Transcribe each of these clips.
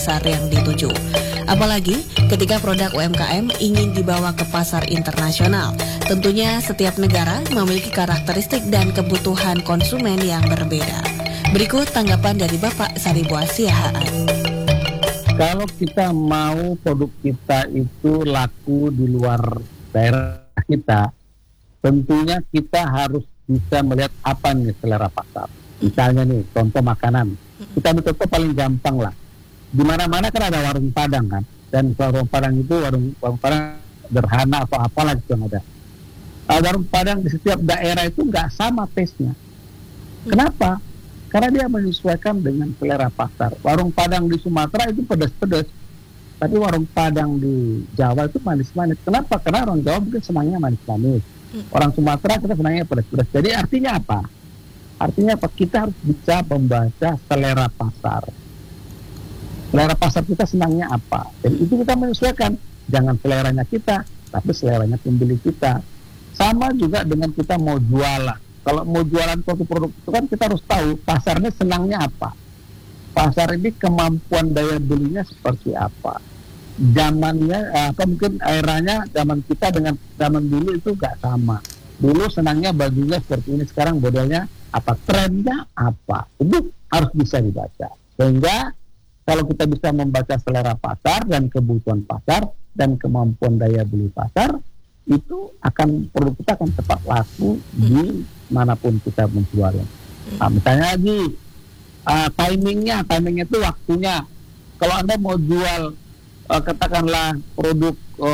pasar yang dituju. Apalagi ketika produk UMKM ingin dibawa ke pasar internasional. Tentunya setiap negara memiliki karakteristik dan kebutuhan konsumen yang berbeda. Berikut tanggapan dari Bapak Saribu Siahaan. Kalau kita mau produk kita itu laku di luar daerah kita, tentunya kita harus bisa melihat apa nih selera pasar. Misalnya nih, contoh makanan. Kita ambil contoh paling gampang lah. Di mana-mana kan ada warung Padang kan, dan warung Padang itu warung Padang sederhana atau apalah gitu yang ada. Warung Padang di setiap daerah itu nggak sama taste-nya. Kenapa? Karena dia menyesuaikan dengan selera pasar. Warung Padang di Sumatera itu pedas-pedas, tapi warung Padang di Jawa itu manis-manis. Kenapa? Karena orang Jawa mungkin senangnya manis-manis. Orang Sumatera kita senangnya pedas-pedas. Jadi artinya apa? Artinya apa? Kita harus bisa membaca selera pasar. Selera pasar kita senangnya apa? Jadi itu kita menyesuaikan. Jangan seleranya kita, tapi seleranya pembeli kita. Sama juga dengan kita mau jualan. Kalau mau jualan suatu produk itu kan kita harus tahu pasarnya senangnya apa. Pasar ini kemampuan daya belinya seperti apa. Zamannya, mungkin eranya zaman kita dengan zaman dulu itu gak sama. Dulu senangnya bajunya seperti ini, sekarang modelnya apa, trennya apa. Itu harus bisa dibaca. Sehingga kalau kita bisa membaca selera pasar dan kebutuhan pasar dan kemampuan daya beli pasar, itu akan produk kita akan cepat laku di manapun kita menjualnya. Nah, misalnya lagi timingnya itu waktunya. Kalau Anda mau jual katakanlah produk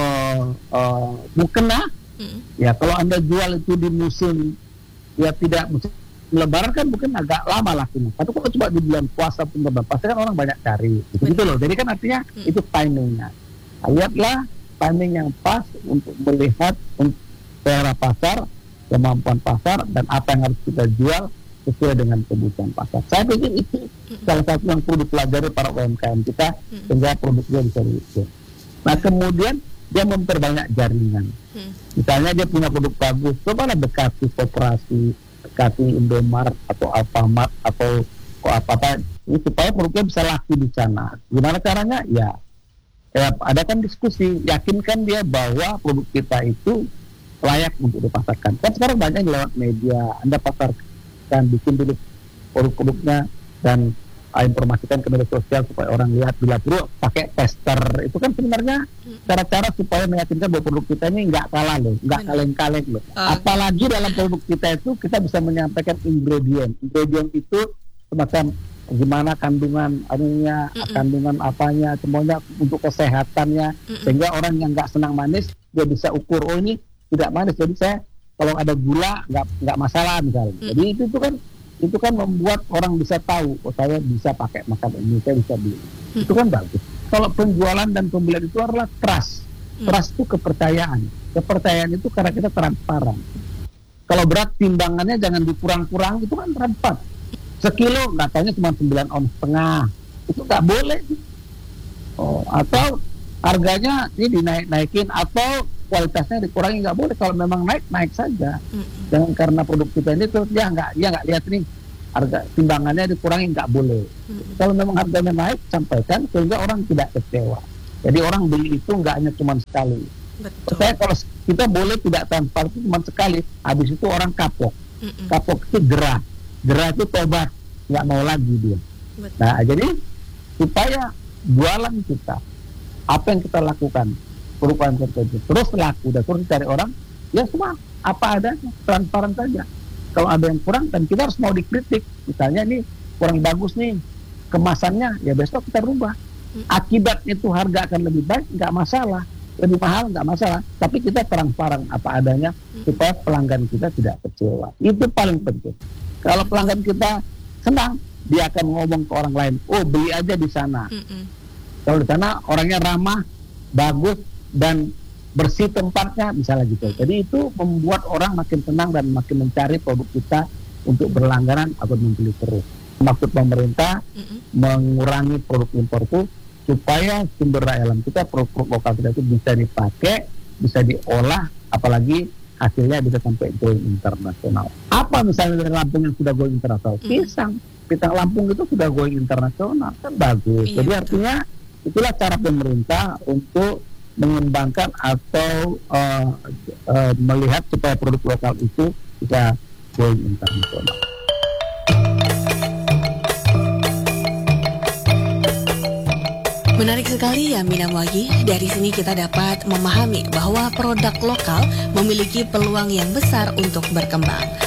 mukena, ya kalau Anda jual itu di musim ya tidak musim Lebaran kan mungkin agak lama lakunya. Tapi kalau coba di bulan puasa pun pasti kan orang banyak cari. Gitu loh. Jadi kan artinya itu timingnya. Lihatlah timing yang pas untuk melihat selera pasar, kemampuan pasar, dan apa yang harus kita jual sesuai dengan kebutuhan pasar. Saya pikir itu salah satu yang perlu dipelajari para UMKM kita sehingga produknya bisa diukur. Nah kemudian dia memperbanyak jaringan. Misalnya dia punya produk bagus, cobalah dekati koperasi, dekati Indomaret atau Alfamart atau apa-apa ini supaya produknya bisa laku di sana. Gimana caranya? Ya adakan diskusi, yakinkan dia bahwa produk kita itu layak untuk dipasarkan. Kan sekarang banyak lewat media, Anda pasarkan, bikin dulu produk-produknya dan informasikan ke media sosial supaya orang lihat, bila perlu pakai tester. Itu kan sebenarnya cara-cara supaya meyakinkan bahwa produk kita ini nggak kalah loh, nggak kaleng-kaleng loh. Apalagi dalam produk kita itu kita bisa menyampaikan ingredient. Ingredient itu semacam gimana kandungan anunya, kandungan apanya, semuanya untuk kesehatannya, sehingga orang yang nggak senang manis dia bisa ukur, oh ini tidak manis, jadi saya kalau ada gula nggak masalah misalnya. Jadi itu kan membuat orang bisa tahu, oh saya bisa pakai makan ini, saya bisa beli. Itu kan bagus. Kalau penjualan dan pembelian itu adalah trust. Trust itu kepercayaan. Kepercayaan itu karena kita transparan. Kalau berat timbangannya jangan dikurang-kurang, itu kan transparan. Sekilo nggak taunya cuma 9,5 ons, itu nggak boleh. Atau harganya ini dinaik-naikin atau kualitasnya dikurangi, nggak boleh. Kalau memang naik saja. Jangan karena produk kita ini terus dia nggak lihat nih harga timbangannya dikurangi, nggak boleh. Kalau memang harganya naik, sampaikan sehingga orang tidak kecewa. Jadi orang beli itu nggak hanya cuma sekali. Saya kalau kita boleh tidak transparan itu cuma sekali, habis itu orang kapok. Kapok itu gerah itu tobat, nggak mau lagi dia. Nah jadi supaya jualan kita, apa yang kita lakukan, perubahan tertentu terus laku dan terus cari orang, ya semua apa adanya, transparan saja. Kalau ada yang kurang dan kita harus mau dikritik, misalnya ini kurang bagus nih kemasannya, ya besok kita rubah. Akibatnya itu harga akan lebih baik, nggak masalah, lebih mahal nggak masalah, tapi kita transparan apa adanya supaya pelanggan kita tidak kecewa. Itu paling penting. Kalau pelanggan kita senang, dia akan ngomong ke orang lain, oh beli aja di sana. Kalau di sana orangnya ramah, bagus dan bersih tempatnya, misalnya gitu. Jadi itu membuat orang makin senang dan makin mencari produk kita untuk berlangganan atau membeli terus. Maksud pemerintah mengurangi produk impor itu supaya sumber daya alam kita, produk lokal kita itu bisa dipakai, bisa diolah, apalagi hasilnya bisa sampai go internasional. Apa misalnya dari Lampung yang sudah go internasional? Pisang Lampung itu sudah going internasional, kan bagus. Jadi artinya itulah cara pemerintah untuk mengembangkan atau melihat supaya produk lokal itu bisa going internasional. Menarik sekali ya Mina Muagi. Dari sini kita dapat memahami bahwa produk lokal memiliki peluang yang besar untuk berkembang.